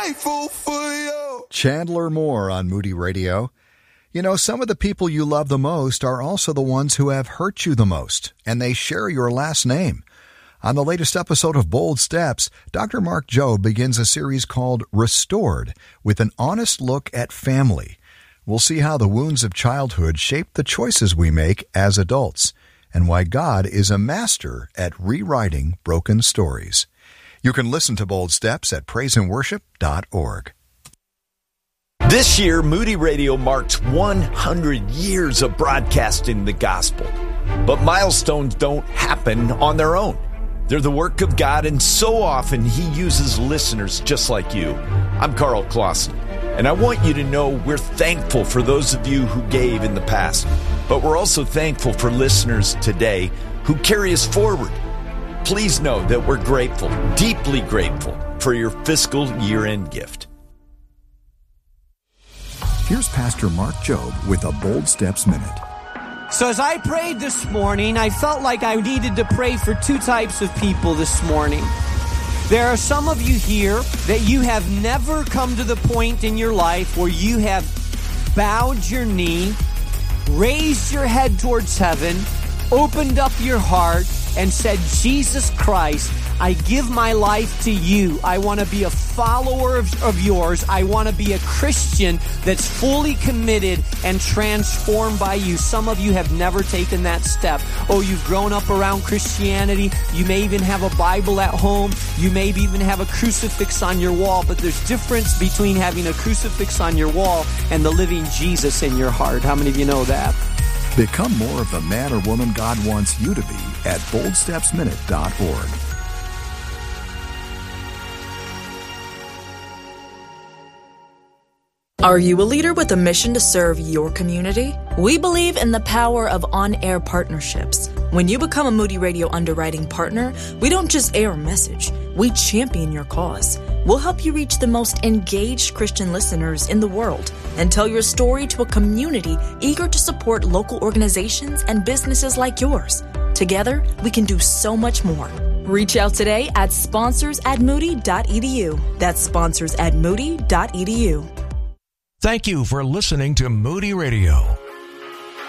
Chandler Moore on Moody Radio. You know, some of the people you love the most are also the ones who have hurt you the most, and they share your last name. On the latest episode of Bold Steps, Dr. Mark Jobe begins a series called Restored, with an honest look at family. We'll see how the wounds of childhood shape the choices we make as adults, and why God is a master at rewriting broken stories. You can listen to Bold Steps at praiseandworship.org. This year, Moody Radio marks 100 years of broadcasting the gospel. But milestones don't happen on their own. They're the work of God, and so often He uses listeners just like you. I'm Carl Clausen, and I want you to know we're thankful for those of you who gave in the past, but we're also thankful for listeners today who carry us forward. Please know that we're grateful, deeply grateful, for your fiscal year-end gift. Here's Pastor Mark Jobe with a Bold Steps Minute. So as I prayed this morning, I felt like I needed to pray for two types of people this morning. There are some of you here that you have never come to the point in your life where you have bowed your knee, raised your head towards heaven, opened up your heart, and said, Jesus Christ, I give my life to you. I want to be a follower of yours. I want to be a Christian that's fully committed and transformed by you. Some of you have never taken that step. Oh, you've grown up around Christianity. You may even have a Bible at home. You may even have a crucifix on your wall. But there's difference between having a crucifix on your wall and the living Jesus in your heart. How many of you know that? Become more of the man or woman God wants you to be at boldstepsminute.org. Are you a leader with a mission to serve your community? We believe in the power of on-air partnerships. When you become a Moody Radio underwriting partner, we don't just air a message, we champion your cause. We'll help you reach the most engaged Christian listeners in the world and tell your story to a community eager to support local organizations and businesses like yours. Together, we can do so much more. Reach out today at sponsors@moody.edu. That's sponsors@moody.edu. Thank you for listening to Moody Radio.